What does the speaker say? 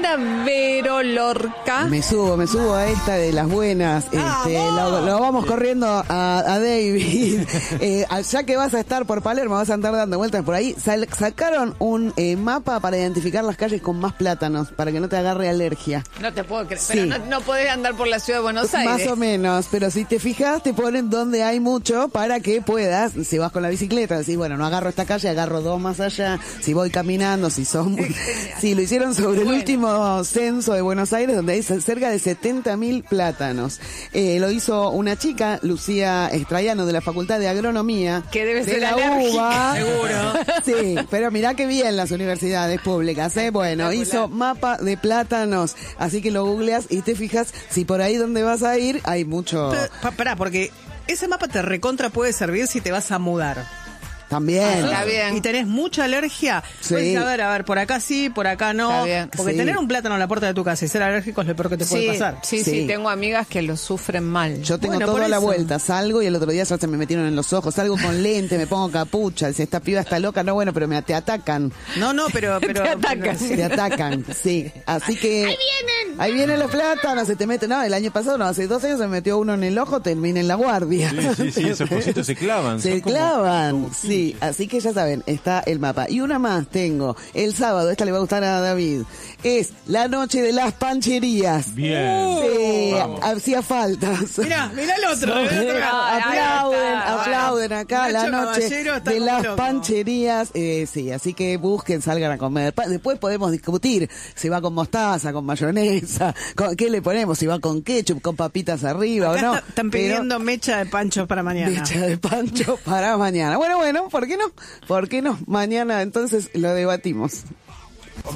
para Vero Lorca. Me subo a esta de las buenas. Lo vamos corriendo a David. Ya que vas a estar por Palermo, vas a andar dando vueltas por ahí. Sacaron un mapa para identificar las calles con más plátanos, para que no te agarre alergia. No te puedo creer, Sí. pero no podés andar por la ciudad de Buenos Aires. Más o menos, pero si te fijas, te ponen donde hay mucho para que puedas, si vas con la bicicleta, decís, bueno, no agarro esta calle, agarro dos más allá, si voy caminando, si son... Sí, lo hicieron sobre el último censo de Buenos Aires, donde hay cerca de 70.000 plátanos. Lo hizo una chica, Lucía Estrayano, de la Facultad de Agronomía. Que debe de ser la alérgica. UBA. Seguro. Sí, pero mirá qué bien las universidades públicas, ¿eh? Bueno, hizo mapa de plátanos, así que lo googleas y te fijas si por ahí donde vas a ir hay mucho... Pará, porque ese mapa te recontra puede servir si te vas a mudar. También. Está bien. Y tenés mucha alergia. Sí. Puedes a ver, por acá sí, por acá no. Está bien. Porque Sí. tener un plátano en la puerta de tu casa y ser alérgico es lo peor que te puede pasar. Sí, tengo amigas que lo sufren mal. Yo tengo Bueno, todo por a la eso. vuelta, salgo y el otro día ya se me metieron en los ojos, salgo con lente, me pongo capucha, dice, esta piba está loca, no, bueno, pero te atacan. No, pero... Te atacan. Te atacan, sí. Así que... Ahí vienen los plátanos, se te meten. No, el año pasado, no, hace 2 años se me metió uno en el ojo, terminé en la guardia. Sí, esos cositos se clavan. Se son como- clavan, sí. Así que ya saben, está el mapa. Y una más tengo, el sábado, esta le va a gustar a David, es la noche de las pancherías. Bien. Sí, Vamos. hacía falta. Mirá el otro. Aplauden acá la Nacho noche Caballero está de como las loco. pancherías. Sí, así que busquen, salgan a comer. Después podemos discutir si va con mostaza, con mayonesa, qué le ponemos, si va con ketchup, con papitas arriba Acá o no. están Pero pidiendo mecha de pancho para mañana. mecha de pancho para mañana. Bueno, ¿por qué no? ¿Por qué no? Mañana entonces lo debatimos.